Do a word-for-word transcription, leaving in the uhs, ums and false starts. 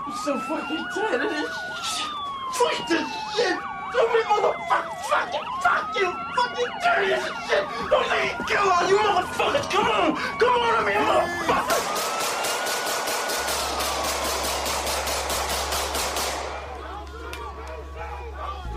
I'm so fucking tired of this shit. Fuck this shit. Don't be motherfucking fucking fuck you. Fucking dirty as shit. Don't let me kill all you motherfuckers. Come on. Come on, I'm here.